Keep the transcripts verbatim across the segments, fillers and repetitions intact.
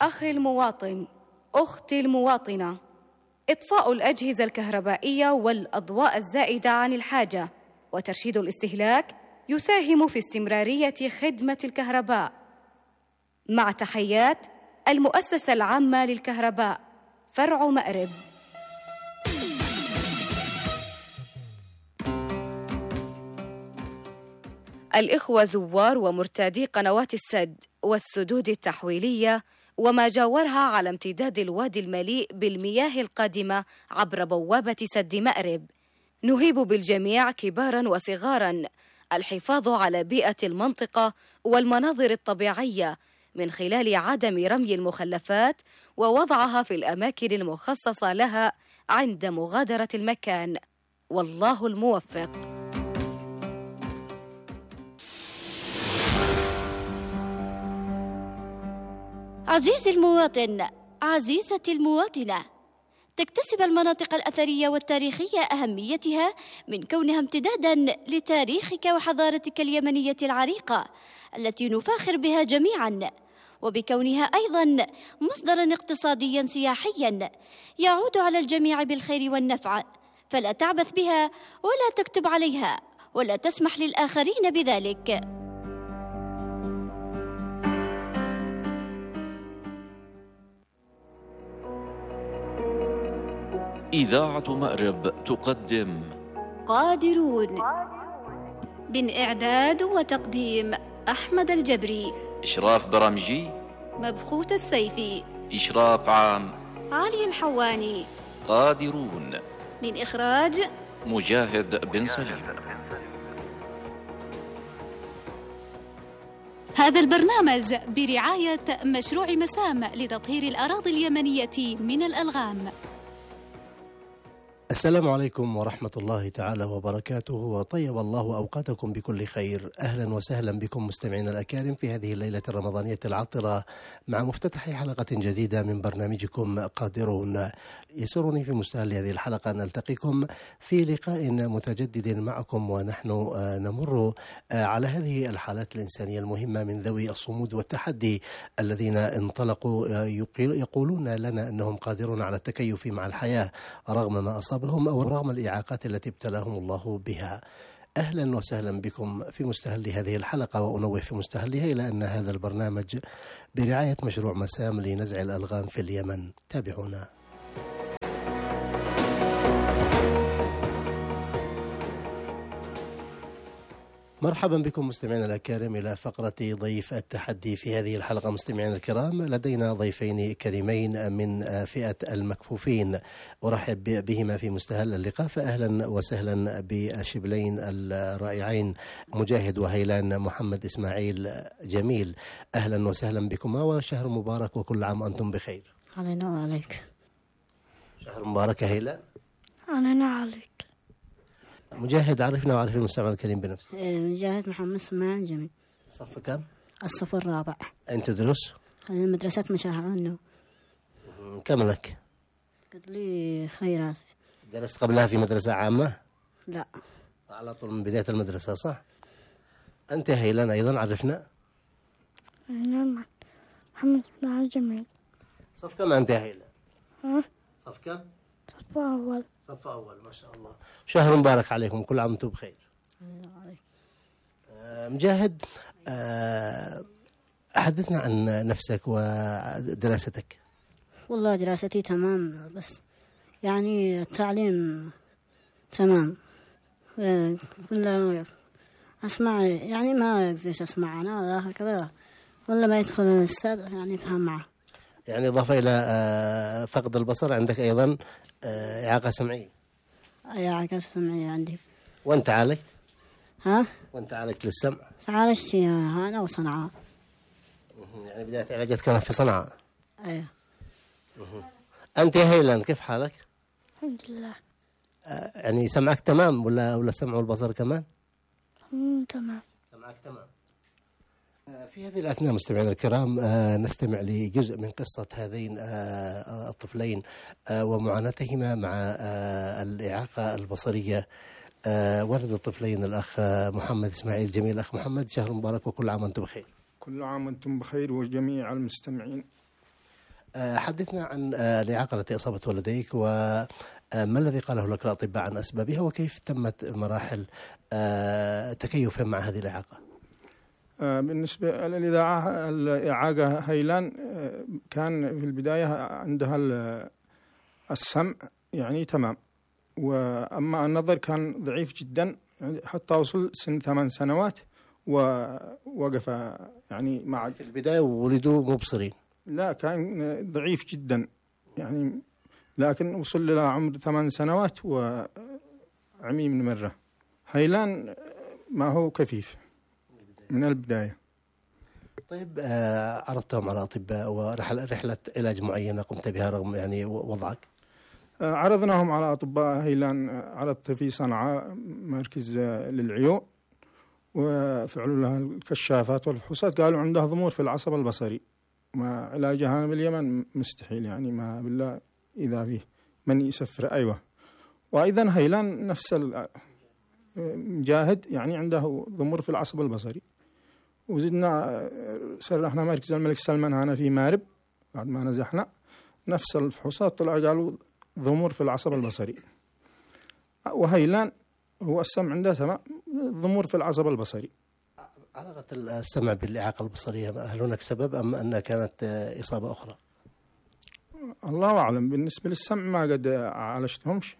أخي المواطن، أختي المواطنة، إطفاء الأجهزة الكهربائية والأضواء الزائدة عن الحاجة وترشيد الاستهلاك يساهم في استمرارية خدمة الكهرباء. مع تحيات المؤسسة العامة للكهرباء فرع مأرب. الإخوة زوار ومرتادي قنوات السد والسدود التحويلية وما جاورها على امتداد الوادي المليء بالمياه القادمة عبر بوابة سد مأرب، نهيب بالجميع كباراً وصغاراً الحفاظ على بيئة المنطقة والمناظر الطبيعية من خلال عدم رمي المخلفات ووضعها في الأماكن المخصصة لها عند مغادرة المكان. والله الموفق. عزيزي المواطن، عزيزتي المواطنة، تكتسب المناطق الأثرية والتاريخية أهميتها من كونها امتداداً لتاريخك وحضارتك اليمنية العريقة التي نفاخر بها جميعاً، وبكونها أيضاً مصدراً اقتصادياً سياحياً يعود على الجميع بالخير والنفع، فلا تعبث بها ولا تكتب عليها ولا تسمح للآخرين بذلك. إذاعة مأرب تقدم قادرون، من إعداد وتقديم أحمد الجبري، إشراف برامجي مبخوت السيفي، إشراف عام علي الحواني. قادرون، من إخراج مجاهد بن سليم. هذا البرنامج برعاية مشروع مسام لتطهير الأراضي اليمنية من الألغام. السلام عليكم ورحمة الله تعالى وبركاته، وطيب الله أوقاتكم بكل خير. أهلا وسهلا بكم مستمعين الأكارم في هذه الليلة الرمضانية العطرة مع مفتتح حلقة جديدة من برنامجكم قادرون. يسرني في مستهل هذه الحلقة أن ألتقيكم في لقاء متجدد معكم، ونحن نمر على هذه الحالات الإنسانية المهمة من ذوي الصمود والتحدي الذين انطلقوا يقولون لنا أنهم قادرون على التكيف مع الحياة رغم ما أصابهم أو رغم الإعاقات التي ابتلاهم الله بها. أهلا وسهلا بكم في مستهل هذه الحلقة، وأنوه في مستهلها إلى أن هذا البرنامج برعاية مشروع مسام لنزع الألغام في اليمن. تابعونا. مرحبا بكم مستمعينا الأكارم إلى فقرة ضيف التحدي في هذه الحلقة. مستمعينا الكرام، لدينا ضيفين كريمين من فئة المكفوفين أرحب بهما في مستهل اللقاء. فأهلا وسهلا بالشبلين الرائعين مجاهد وهيلان محمد إسماعيل جميل. أهلا وسهلا بكما، وشهر مبارك وكل عام أنتم بخير. علينا وعليك. شهر مبارك هيلان. علينا وعليك. مجاهد، عرفنا وعرف المستمع الكريم بنفسك. مجاهد محمد اسماعيل جميل. صف كم؟ الصف الرابع. أين تدرس؟ مدرسة مشاهد عنه. كم لك؟ قلت لي خيرات. درست قبلها في مدرسة عامة؟ لا، على طول من بداية المدرسة صح؟ أنت هيلان أيضا عرفنا؟ نعم، محمد اسماعيل جميل. صف كم أنت هيلان؟ ها؟ صف كم؟ صف أول. صف أول، ما شاء الله. شهر مبارك عليكم، كل عام وانتم بخير. آه مجاهد، آه حدثنا عن نفسك ودراستك. والله دراستي تمام، بس يعني التعليم تمام. آه كله أسمع، يعني ما أقدرش أسمع أنا هكذا، ولا ما يدخل الأستاذ يعني يفهم معه. يعني إضافة إلى آه فقد البصر عندك أيضا آه إعاقة سمعية. إعاقة سمعية عندي. وأنت عالجت؟ ها؟ وأنت عالجت للسمع؟ عالجت أنا وصنعاء. يعني بداية علاجتك كانت في صنعاء؟ أيوه. أنت يا هيلان كيف حالك؟ الحمد لله. آه يعني سمعك تمام ولا ولا السمع والبصر كمان؟ مم تمام. سمعك تمام. آه في هذه الأثناء مستمعينا الكرام آه نستمع لجزء من قصة هذين آه الطفلين آه ومعاناتهما مع آه الإعاقة البصرية. آه ولد الطفلين الأخ محمد إسماعيل جميل. أخ محمد، شهر مبارك وكل عام وأنتم بخير. كل عام وأنتم بخير وجميع المستمعين. حدثنا عن الإعاقة التي أصابت والديك، وما الذي قاله لك الأطباء عن أسبابها، وكيف تمت مراحل تكيفهم مع هذه الإعاقة؟ بالنسبة للإذاعة، الإعاقة هيلان كان في البداية عندها السمع يعني تمام، وأما النظر كان ضعيف جدا حتى وصل سن ثمان سنوات ووقف يعني مع. في البداية ولدوا مبصرين؟ لا، كان ضعيف جدا يعني، لكن وصل إلى عمر ثمان سنوات وعمي من مرة. هيلان ما هو كفيف من البداية. طيب، آه عرضتهم على أطباء ورحلة رحلة علاج معينة قمت بها رغم يعني وضعك؟ آه عرضناهم على أطباء هيلان. عرضت في صنعاء مركز للعيون، وفعلوا لها الكشافات والفحوصات، قالوا عندها ضمور في العصب البصري، ما علاجها باليمن مستحيل يعني، ما بالله إذا فيه من يسفر. أيوة. وأيضا هيلان نفس المجاهد يعني عنده ضمور في العصب البصري، وزدنا سرحنا مركز الملك سلمان هنا في مارب بعد ما نزحنا، نفس الفحوصات طلع قالوا ضمور في العصب البصري. وهيلان هو السمع عنده تمام، ضمور في العصب البصري. علاقة السمع بالإعاقة البصرية، هل هناك سبب أم أنها كانت إصابة أخرى؟ الله أعلم. بالنسبة للسمع ما قد عالجتهمش،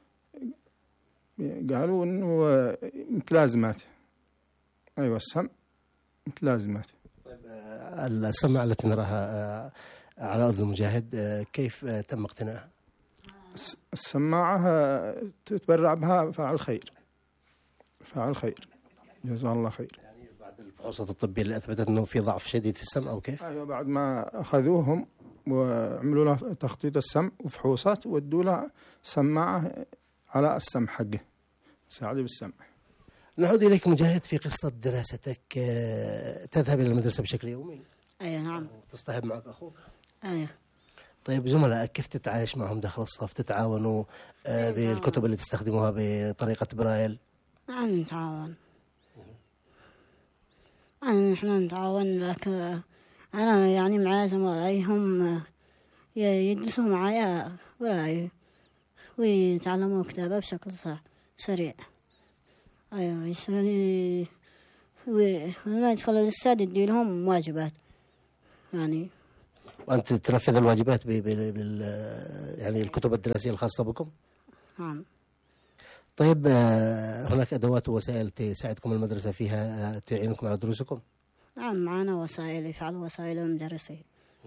قالوا إنه متلازمات. أيوة، السمع متلازمات. طيب، السماعة التي نراها على أذن المجاهد كيف تم اقتنائها؟ السماعة تتبرع بها فاعل خير، فاعل خير، جزاه الله خير. يعني بعد الفحوصات الطبية اللي أثبتت أنه في ضعف شديد في السمع أو كيف؟ أيوة، بعد ما أخذوهم وعملوا له تخطيط السمع وفحوصات، ودوا له سماعة على السمع حقه تساعده بالسمع. نعود إليك مجاهد في قصة دراستك. تذهب إلى المدرسة بشكل يومي؟ أيوة نعم. تصطحب معك أخوك؟ أيوة. طيب، زملائك كيف تتعايش معهم داخل الصف؟ تتعاونوا بالكتب اللي تستخدموها بطريقة برايل؟ نعم نتعاون. أنا نحن نتعاون، لكن أنا يعني معايا زملائي هم يجلسوا معايا برايل ويتعلموا كتابة بشكل سريع. أيوة، يسألني ولما يدخل الأستاذ يدي لهم واجبات يعني. وأنت تنفذ الواجبات بال يعني الكتب الدراسية الخاصة بكم؟ نعم. طيب، هناك أدوات ووسائل تساعدكم المدرسة فيها تعينكم على دروسكم؟ نعم، معنا وسائل، يفعلوا وسائل المدرسة.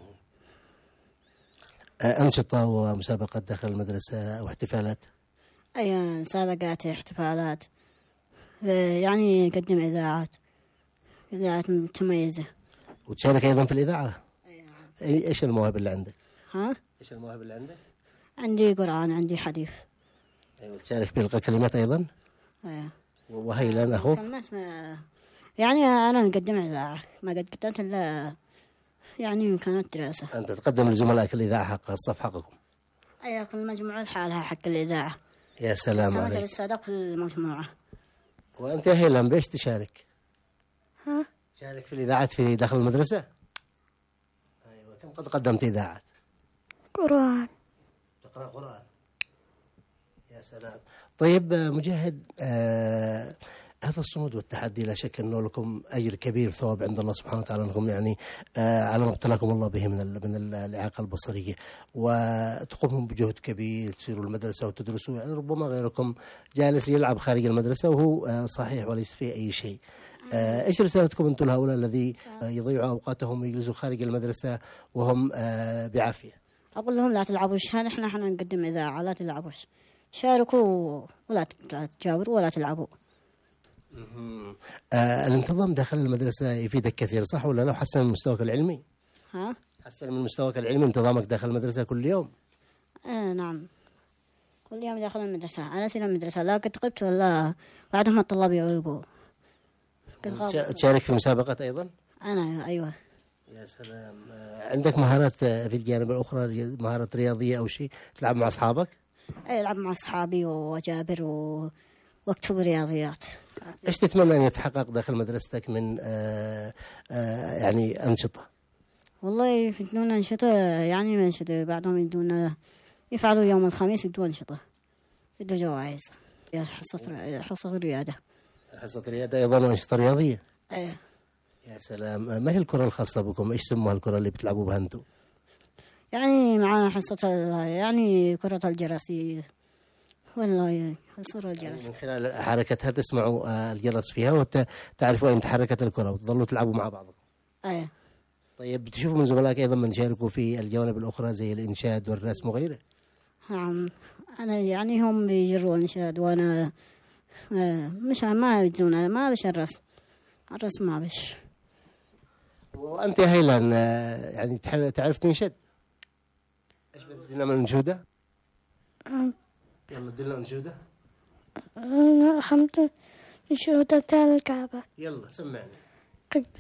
أنشطة ومسابقات داخل المدرسة واحتفالات؟ أي مسابقات، احتفالات، يعني نقدم إذاعات إذاعات متميزة. وتشارك أيضا في الإذاعة؟ أي. إيش المواهب اللي عندك؟ ها؟ إيش المواهب اللي عندك؟ عندي قرآن، عندي حديث. أيوة. تشارك بإلقاء كلمات أيضا؟ أيوة. وهيلان أخوك؟ كلمات ما يعني أنا نقدم إذاعة، ما قد قدمت إلا يعني كانت دراسة. أنت تقدم لزملائك الإذاعة حق الصف حقكم؟ أيوة، كل مجموعة لحالها حق الإذاعة. يا سلام عليك. السنة الصادق في المجموعة. وأنت يا هيلان بيش تشارك؟ ها؟ تشارك في الإذاعات في داخل المدرسة؟ أيوة. كم قد قدمت إذاعات؟ قرآن. تقرأ قرآن؟ يا سلام. طيب مجاهد، آه هذا الصمود والتحدي لا شك أنه لكم أجر كبير ثواب عند الله سبحانه وتعالى، أنكم يعني آه على ما ابتلاكم الله به من من الإعاقة البصرية، وتقومون بجهد كبير، تصيروا المدرسة وتدرسوا. يعني ربما غيركم جالس يلعب خارج المدرسة وهو آه صحيح وليس فيه أي شيء. آه إيش رسالتكم أنتم لهؤلاء الذي آه يضيعوا أوقاتهم ويجلسوا خارج المدرسة وهم آه بعافية؟ أقول لهم لا تلعبوش، هذا إحنا إحنا نقدم إذاعة، لا تلعبوش، شاركوا ولا تجاوروا ولا تلعبوا. آه الانتظام داخل المدرسة يفيدك كثير، صح ولا لا؟ حسن من مستواك العلمي؟ ها؟ حسن من مستواك العلمي انتظامك داخل المدرسة كل يوم؟ آه نعم، كل يوم داخل المدرسة. أنا أسير المدرسة، لا قد غبت ولا بعدهم الطلاب يغيبوا. تشارك في مسابقات أيضا؟ أنا أيوة. يا سلام. عندك مهارات في الجانب الأخرى، مهارات رياضية أو شيء تلعب مع أصحابك؟ أي، ألعب مع أصحابي وأجابر واكتب رياضيات. إيش تتمنى أن يتحقق داخل مدرستك من آآ آآ يعني أنشطة؟ والله يدونا أنشطة، يعني ما أنشطة بعضهم يدونا يفعلوا يوم الخميس يدوا أنشطة، يدوا جوائز، حصة حصة رياضة. حصة رياضة أيضا وأنشطة رياضية. ايه. يا سلام، ما هي الكرة الخاصة بكم؟ إيش سموها الكرة اللي بتلعبوا بها أنتم؟ يعني معنا حصة يعني كرة الجرس، والله صورة الجرس. يعني من خلال حركتها تسمعوا الجرس فيها وتعرفوا أين تحركت الكرة وتظلوا تلعبوا مع بعض. ايه. طيب بتشوفوا من زملائك أيضا من شاركوا في الجوانب الأخرى زي الإنشاد والرسم وغيره؟ نعم، أنا يعني هم بيجروا إنشاد وأنا مش ما بدون ما بش الرسم، الرسم ما بش. وأنت يا هيلان يعني تعرف تنشد؟ إيش بدنا من أنشودة؟ يلا دلنا أنشودة. حمد نشودة الكعبة. يلا سمعني. قبل